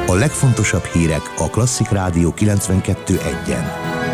A legfontosabb hírek a Klasszik Rádió 92.1-en.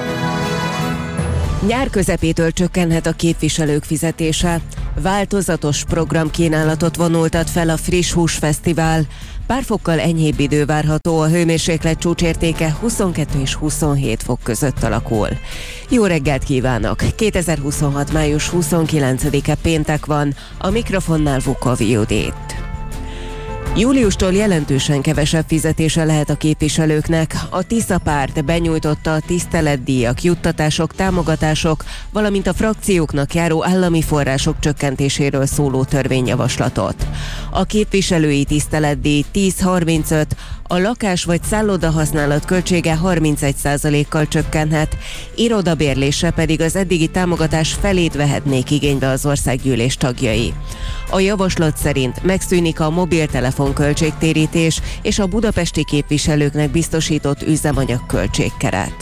Nyár közepétől csökkenhet a képviselők fizetése. Változatos programkínálatot vonultat fel a Friss Hús Fesztivál. Pár fokkal enyhébb idő várható, a hőmérséklet csúcsértéke 22 és 27 fok között alakul. Jó reggelt kívánok! 2026. május 29-e péntek van, a mikrofonnál Vukovi Judit. Júliustól jelentősen kevesebb fizetése lehet a képviselőknek. A Tisza párt benyújtotta a tiszteletdíjak, juttatások, támogatások, valamint a frakcióknak járó állami források csökkentéséről szóló törvényjavaslatot. A képviselői tiszteletdíj 10-35, a lakás vagy szálloda használat költsége 31%-kal csökkenhet, irodabérlésre pedig az eddigi támogatás felét vehetnék igénybe az országgyűlés tagjai. A javaslat szerint megszűnik a mobiltelefon költségtérítés és a budapesti képviselőknek biztosított üzemanyag költségkeret.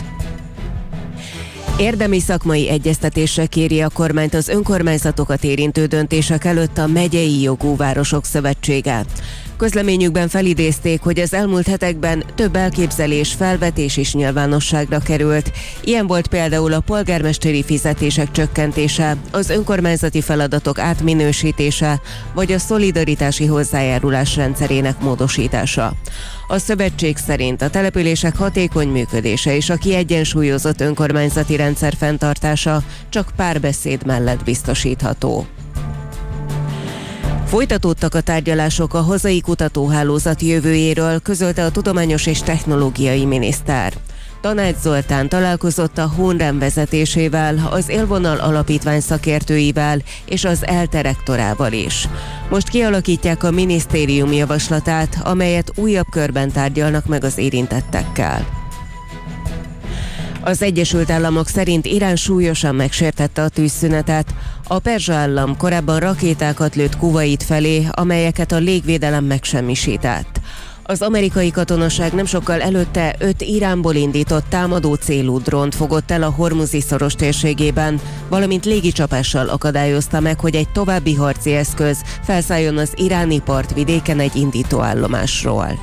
Érdemi szakmai egyeztetésre kéri a kormányt az önkormányzatokat érintő döntések előtt a Megyei Jogú Városok Szövetsége. Közleményükben felidézték, hogy az elmúlt hetekben több elképzelés, felvetés is nyilvánosságra került. Ilyen volt például a polgármesteri fizetések csökkentése, az önkormányzati feladatok átminősítése, vagy a szolidaritási hozzájárulás rendszerének módosítása. A szövetség szerint a települések hatékony működése és a kiegyensúlyozott önkormányzati rendszer fenntartása csak párbeszéd mellett biztosítható. Folytatódtak a tárgyalások a hazai kutatóhálózat jövőjéről, közölte a tudományos és technológiai miniszter. Tanács Zoltán találkozott a Honrem vezetésével, az Élvonal Alapítvány szakértőivel és az ELTE rektorával is. Most kialakítják a minisztérium javaslatát, amelyet újabb körben tárgyalnak meg az érintettekkel. Az Egyesült Államok szerint Irán súlyosan megsértette a tűzszünetet. A perzsa állam korábban rakétákat lőtt Kuvait felé, amelyeket a légvédelem megsemmisített. Az amerikai katonaság nem sokkal előtte 5 Iránból indított támadó célú drónt fogott el a Hormuzi szoros térségében, valamint légicsapással akadályozta meg, hogy egy további harci eszköz felszálljon az iráni partvidéken egy indítóállomásról.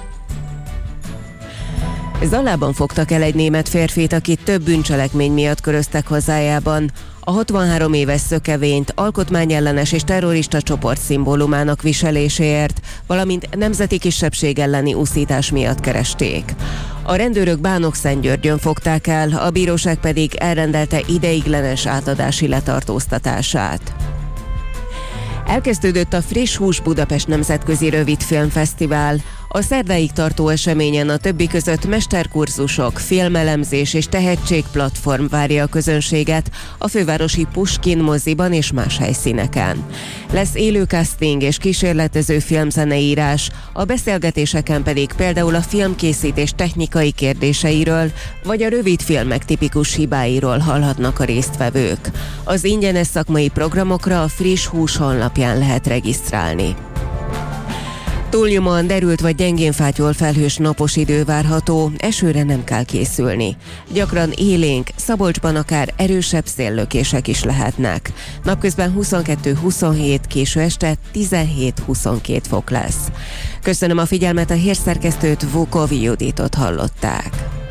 Zalában fogtak el egy német férfit, akit több bűncselekmény miatt köröztek hazájában. A 63 éves szökevényt alkotmányellenes és terrorista csoport szimbólumának viseléséért, valamint nemzeti kisebbség elleni uszítás miatt keresték. A rendőrök Bánok-Szentgyörgyön fogták el, a bíróság pedig elrendelte ideiglenes átadási letartóztatását. Elkezdődött a Friss Hús Budapest Nemzetközi Rövidfilmfesztivál. A szerdáig tartó eseményen a többi között mesterkurzusok, filmelemzés és tehetségplatform várja a közönséget a fővárosi Puskin moziban és más helyszíneken. Lesz élő casting és kísérletező filmzeneírás, a beszélgetéseken pedig például a filmkészítés technikai kérdéseiről, vagy a rövidfilmek tipikus hibáiról hallhatnak a résztvevők. Az ingyenes szakmai programokra a Friss Hús honlapján lehet regisztrálni. Túlnyomóan derült vagy gyengén fátyol felhős napos idő várható, esőre nem kell készülni. Gyakran élénk, Szabolcsban akár erősebb széllökések is lehetnek. Napközben 22-27, késő este 17-22 fok lesz. Köszönöm a figyelmet, a hírszerkesztőt, Vukovi Juditot hallották.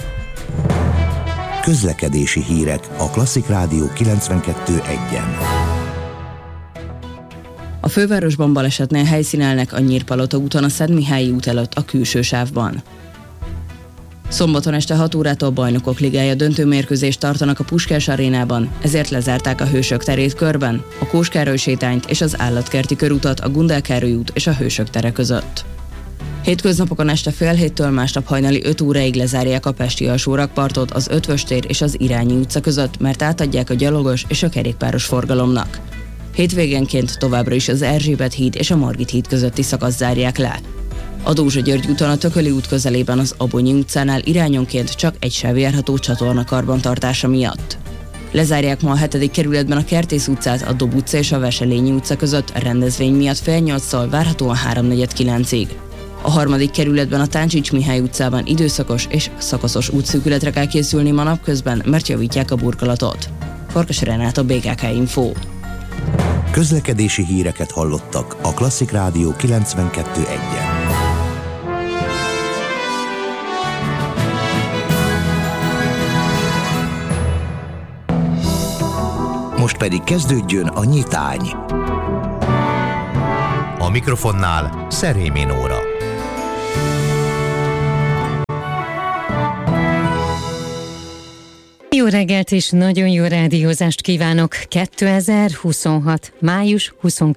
Közlekedési hírek a Klasszik Rádió 92.1-en. A fővárosban balesetnél helyszínelnek a Nyírpalota úton a Szentmihályi út előtt a külső sávban. Szombaton este 6 órától Bajnokok Ligája döntőmérkőzést tartanak a Puskás arénában, ezért lezárták a Hősök terét körben, a Kós Károly sétányt és az Állatkerti körutat a Gundel Károly út és a Hősök tere között. Hétköznapokon este fél héttől másnap hajnali 5 óráig lezárják a pesti alsórakpartot az Ötvös tér és az Irányi utca között, mert átadják a gyalogos és a kerékpáros forgalomnak. Hétvégenként továbbra is az Erzsébet híd és a Margit híd közötti szakaszt zárják le. A Dózsa-György úton a Tököli út közelében az Abonyi utcánál irányonként csak egy sáv járható csatorna karbantartása miatt. Lezárják ma a 7. kerületben a Kertész utcát a Dob utca és a Veselényi utca között a rendezvény miatt fél 8-tól várhatóan 3-4-9-ig. A 3. kerületben a Táncsics Mihály utcában időszakos és szakaszos útszűkületre kell készülni ma napközben, mert javítják a burkolatot. Farkas Renáta, BKK Info. Közlekedési híreket hallottak a Klasszik Rádió 92.1-en. pedig kezdődjön a nyitány. A mikrofonnál Szerémi Nóra. Jó reggelt és nagyon jó rádiózást kívánok! 2026. május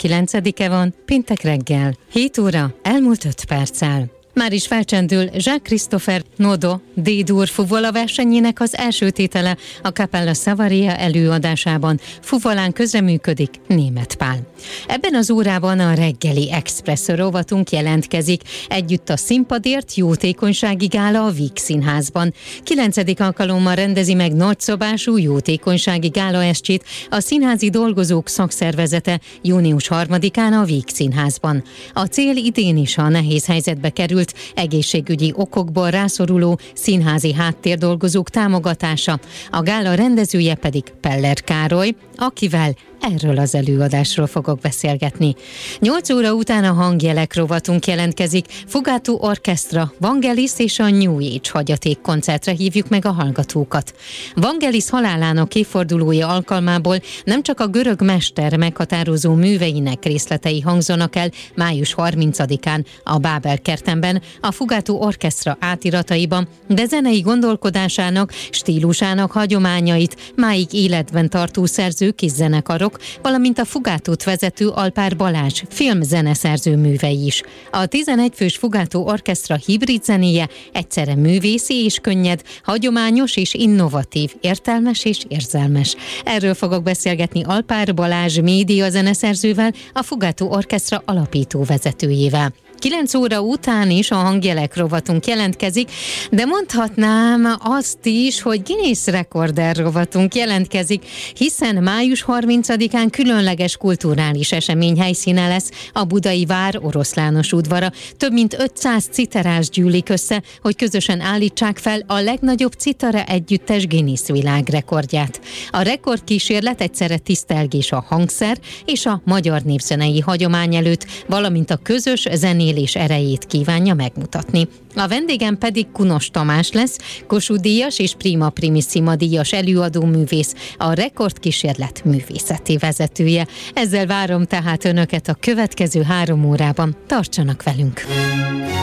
29-e van, péntek reggel. 7 óra, elmúlt 5 perccel. Már is felcsendül Jacques-Christopher Nodo D-dur fuvola versenyének az első tétele a Capella Savaria előadásában. Fuvolán közreműködik Németh Pál. Ebben az órában a reggeli Expresso rovatunk jelentkezik. Együtt a színpadért jótékonysági gála a Víg Színházban. 9. alkalommal rendezi meg nagyszobású jótékonysági gála estjét a színházi dolgozók szakszervezete június 3-án a Víg Színházban. A cél idén is a nehéz helyzetbe került egészségügyi okokból rászoruló színházi háttérdolgozók támogatása. A gála rendezője pedig Peller Károly, akivel erről az előadásról fogok beszélgetni. 8 óra után a hangjelek rovatunk jelentkezik. Fugato Orchestra, Vangelis és a New Age hagyaték koncertre hívjuk meg a hallgatókat. Vangelis halálának évfordulója alkalmából nem csak a görög mester meghatározó műveinek részletei hangzanak el május 30-án a Bábel kertemben, a Fugato Orchestra átirataiban, de zenei gondolkodásának, stílusának hagyományait máig életben tartó szerzők és zenekarok, valamint a Fugatót vezető Alpár Balázs filmzeneszerző művei is. A 11 fős Fugato Orchestra hibrid zenéje egyszerre művészi és könnyed, hagyományos és innovatív, értelmes és érzelmes. Erről fogok beszélgetni Alpár Balázs média zeneszerzővel, a Fugato Orchestra alapító vezetőjével. 9 óra után is a hangjelek rovatunk jelentkezik, de mondhatnám azt is, hogy Guinness rekorder rovatunk jelentkezik, hiszen május 30-án különleges kulturális esemény helyszíne lesz a Budai Vár Oroszlános udvara. Több mint 500 citerás gyűlik össze, hogy közösen állítsák fel a legnagyobb citara együttes Guinness világrekordját. A rekordkísérlet egyszerre tisztelgés a hangszer és a magyar népzenei hagyomány előtt, valamint a közös zenélés erejét kívánja megmutatni. A vendégem pedig Kunos Tamás lesz, Kossuth-díjas és Prima Primissima díjas előadóművész, a rekordkísérlet művészeti vezetője. Ezzel várom tehát önöket a következő 3 órában. Tartsanak velünk!